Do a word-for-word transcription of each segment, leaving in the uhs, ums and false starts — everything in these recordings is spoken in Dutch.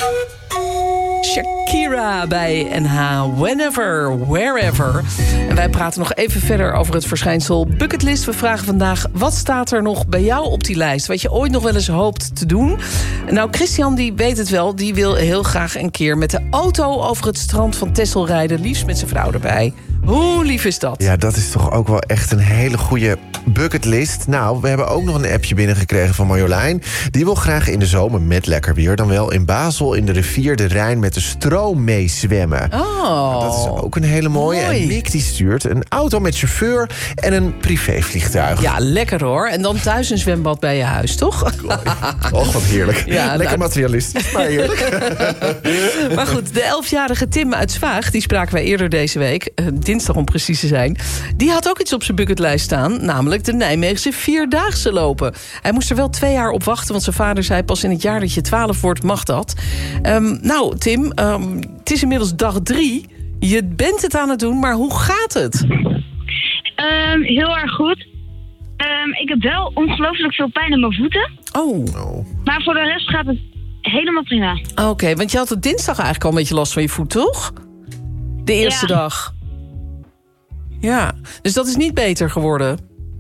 Shakira bij N H, Whenever, Wherever. En wij praten nog even verder over het verschijnsel Bucketlist. We vragen vandaag, wat staat er nog bij jou op die lijst? Wat je ooit nog wel eens hoopt te doen? Nou, Christian die weet het wel. Die wil heel graag een keer met de auto over het strand van Texel rijden. Liefst met zijn vrouw erbij. Hoe lief is dat? Ja, dat is toch ook wel echt een hele goede bucketlist. Nou, we hebben ook nog een appje binnengekregen van Marjolein. Die wil graag in de zomer met lekker weer... dan wel in Basel in de rivier de Rijn met de stroom meezwemmen. Oh, nou, dat is ook een hele mooie. Mooi. En Nick die stuurt een auto met chauffeur en een privévliegtuig. Ja, lekker hoor. En dan thuis een zwembad bij je huis, toch? Och, wat heerlijk. Ja, lekker nou... materialistisch, maar heerlijk. Maar goed, de elfjarige Tim uit Zwaag... die spraken wij eerder deze week... dinsdag om precies te zijn... die had ook iets op zijn bucketlijst staan... namelijk de Nijmeegse Vierdaagse lopen. Hij moest er wel twee jaar op wachten... want zijn vader zei pas in het jaar dat je twaalf wordt mag dat. Um, nou, Tim, um, het is inmiddels dag drie. Je bent het aan het doen, maar hoe gaat het? Um, heel erg goed. Um, ik heb wel ongelooflijk veel pijn in mijn voeten. Oh. Oh. Maar voor de rest gaat het helemaal prima. Oké, okay, want je had het dinsdag eigenlijk al een beetje last van je voet, toch? De eerste ja. dag. Ja, dus dat is niet beter geworden?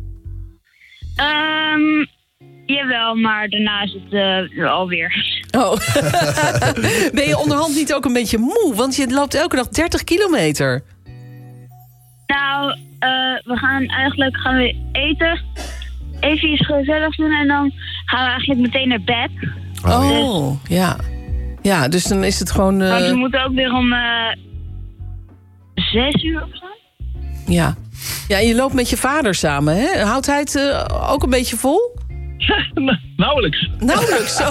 Um, jawel, maar daarna is het uh, alweer. Oh. Ben je onderhand niet ook een beetje moe? Want je loopt elke dag dertig kilometer. Nou, uh, we gaan eigenlijk gaan we eten. Even iets gezelligs doen en dan gaan we eigenlijk meteen naar bed. Oh, dus, ja. Ja, dus dan is het gewoon... Uh... Want we moeten ook weer om uh, zes uur of zo. Ja. Ja, en je loopt met je vader samen, hè? Houdt hij het uh, ook een beetje vol? Nauwelijks. Nauwelijks zo.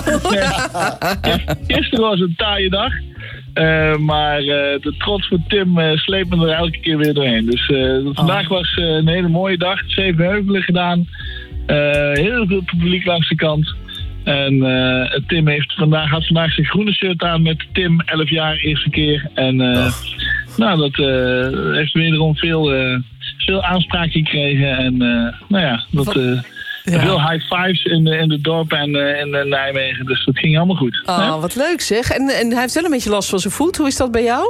Gisteren was een taaie dag. Uh, maar uh, de trots van Tim uh, sleept me er elke keer weer doorheen. Dus uh, vandaag oh. was uh, een hele mooie dag. Zeven heuvelen gedaan. Uh, heel veel publiek langs de kant. En uh, Tim heeft vandaag, had vandaag zijn groene shirt aan met Tim, elf jaar, eerste keer. En uh, oh. nou, dat uh, heeft wederom veel, uh, veel aanspraak gekregen. En uh, nou ja, dat... Uh, Ja. Veel high fives in de, in de dorp en uh, in uh, Nijmegen. Dus dat ging allemaal goed. Oh, ja? Wat leuk zeg. En, en hij heeft wel een beetje last van zijn voet. Hoe is dat bij jou?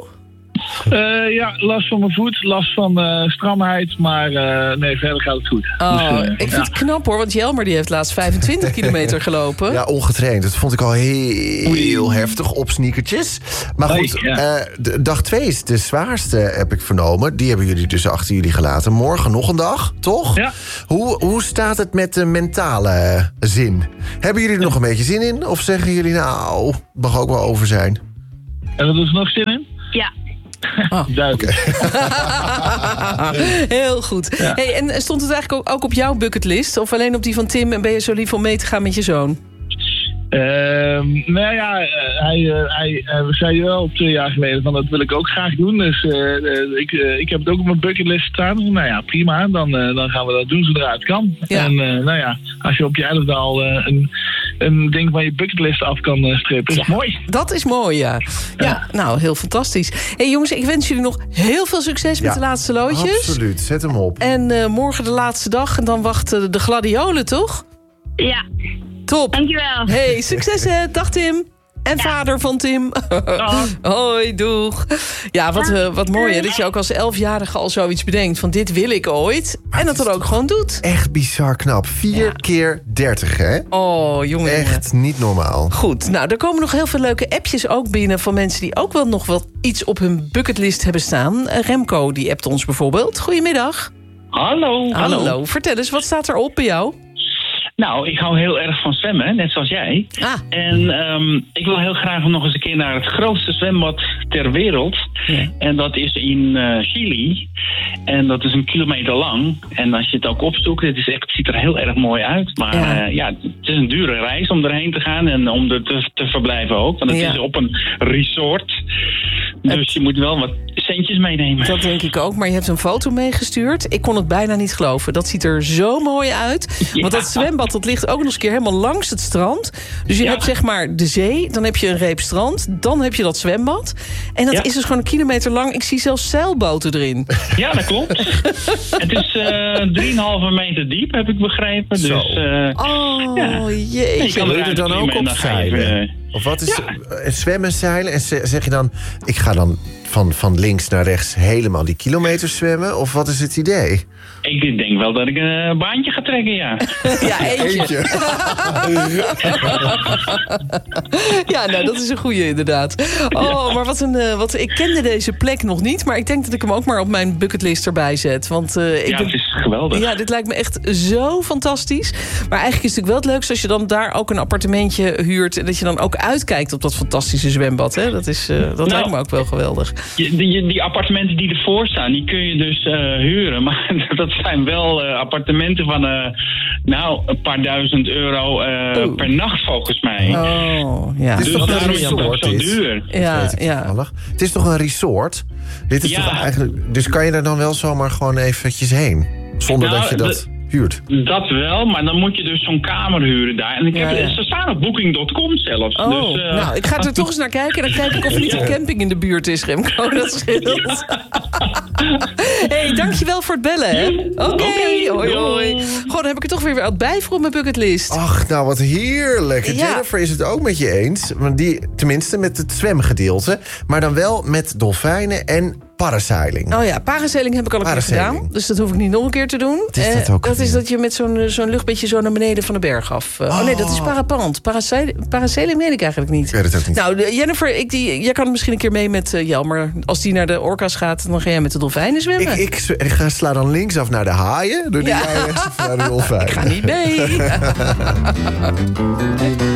Uh, ja, last van mijn voet, last van uh, stramheid, maar uh, nee, verder gaat het goed. Oh, dus, uh, ik vind ja. het knap hoor, want Jelmer die heeft laatst vijfentwintig kilometer gelopen. Ja, ongetraind. Dat vond ik al heel, heel heftig op sneakertjes. Maar goed, nee, ja. uh, de, dag twee is de zwaarste, heb ik vernomen. Die hebben jullie dus achter jullie gelaten. Morgen nog een dag, toch? Ja. Hoe, hoe staat het met de mentale zin? Hebben jullie er nog een beetje zin in? Of zeggen jullie nou, het mag ook wel over zijn? En er is nog zin in? Ja. Oh. Duidelijk. Okay. Heel goed. Ja. Hey, en stond het eigenlijk ook op jouw bucketlist? Of alleen op die van Tim en ben je zo lief om mee te gaan met je zoon? Uh, nou ja, uh, hij, uh, hij uh, zei wel twee jaar geleden van dat wil ik ook graag doen. Dus uh, uh, ik, uh, ik heb het ook op mijn bucketlist staan. Nou ja, prima. Dan, uh, dan gaan we dat doen zodra het kan. Ja. En uh, nou ja, als je op je elfde al uh, een, een ding van je bucketlist af kan uh, strippen, is ja, mooi. Dat is mooi, ja. Ja, ja. Nou, heel fantastisch. Hey jongens, ik wens jullie nog heel veel succes met ja, de laatste loodjes. Absoluut, zet hem op. En uh, morgen de laatste dag en dan wachten de gladiolen, toch? Ja. Top. Dankjewel. Hey, succes hè. Dag Tim. En ja. vader van Tim. Hoi, doeg. Ja, wat, uh, wat mooi hè, dat je ook als elfjarige al zoiets bedenkt van dit wil ik ooit. Maar en dat dan ook gewoon doet. Echt bizar knap. Vier ja. keer dertig, hè? Oh, jongen. Echt niet normaal. Goed, nou, er komen nog heel veel leuke appjes ook binnen van mensen die ook wel nog wat iets op hun bucketlist hebben staan. Remco, die appt ons bijvoorbeeld. Goedemiddag. Hallo. Hallo. Hallo. Vertel eens, wat staat er op bij jou? Nou, ik hou heel erg van zwemmen, net zoals jij. Ah. En um, ik wil heel graag nog eens een keer naar het grootste zwembad ter wereld. Ja. En dat is in uh, Chili. En dat is een kilometer lang. En als je het ook opzoekt, het, is echt, het ziet er heel erg mooi uit. Maar ja, uh, ja het is een dure reis om erheen te gaan en om er te, te verblijven ook. Want het ja. is op een resort. Dus het... je moet wel wat centjes meenemen. Dat denk ik ook, maar je hebt een foto meegestuurd. Ik kon het bijna niet geloven. Dat ziet er zo mooi uit. Ja. Want dat zwembad dat ligt ook nog eens een keer helemaal langs het strand. Dus je Ja. hebt zeg maar de zee, dan heb je een reep strand... dan heb je dat zwembad. En dat Ja. is dus gewoon een kilometer lang. Ik zie zelfs zeilboten erin. Ja, dat klopt. Het is uh, drie komma vijf meter diep, heb ik begrepen. Zo. Dus, uh, Oh, ja. jeetje. Nee, kan Wil je er dan ook op zeilen? Of wat is Ja. uh, zwemmen, zeilen? En ze- zeg je dan, ik ga dan van, van links naar rechts helemaal die kilometers zwemmen? Of wat is het idee? Ik denk wel dat ik een uh, baantje ga trekken, ja. Ja, eentje. Ja, nou, dat is een goeie inderdaad. Oh, maar wat een... Uh, wat, ik kende deze plek nog niet, maar ik denk dat ik hem ook maar op mijn bucketlist erbij zet. Want uh, ik Ja, ben, het is geweldig. ja, dit lijkt me echt zo fantastisch. Maar eigenlijk is het natuurlijk wel het leukste als je dan daar ook een appartementje huurt... en dat je dan ook uitkijkt op dat fantastische zwembad. Hè? Dat, is, uh, dat Nou, lijkt me ook wel geweldig. Die, die, die appartementen die ervoor staan, die kun je dus uh, huren. Maar dat zijn wel uh, appartementen van uh, nou, een paar duizend euro uh, per nacht volgens mij. Oh, ja. Het is Dus toch een daarom is het ook resort, zo dit? duur. Ja, Weet ik ja. toevallig. Het is toch een resort? Dit is Ja. toch eigenlijk, dus kan je daar dan wel zomaar gewoon eventjes heen? Zonder Nou, dat je dat huurt? Dat wel, maar dan moet je dus zo'n kamer huren daar. En ik heb, Ja, ja. Ze staan op booking punt com zelfs. Oh, dus, uh, nou, ik ga er toch eens naar kijken... en dan kijk ik of er niet een camping in de buurt is, Remco. Dat scheelt. Hey, dankjewel voor het bellen, hè? Oké, Oké, hoi, hoi. doei. Goh, dan heb ik er toch weer wat bij voor op mijn bucketlist. Ach, nou wat heerlijk. Ja. Jennifer is het ook met je eens. Want die, tenminste met het zwemgedeelte. Maar dan wel met dolfijnen en parasailing. Oh ja, parasailing heb ik al een keer Parasailing. gedaan. Dus dat hoef ik niet nog een keer te doen. Wat is dat Eh, ook dat is alweer? dat je met zo'n zo'n luchtbedje zo naar beneden van de berg af... Uh, oh. nee, dat is parapent. Parasailing, parasailing weet ik eigenlijk niet. Ik weet het ook niet. Nou, de- Jennifer, ik, die, jij kan misschien een keer mee met uh, Jelmer. Als die naar de orka's gaat, dan ga jij met de dolfijnen zwemmen. Ik, ik, zw- ik ga sla dan linksaf naar de haaien. Door die Ja. jij rechtsaf naar de dolfijnen. Ik ga niet mee.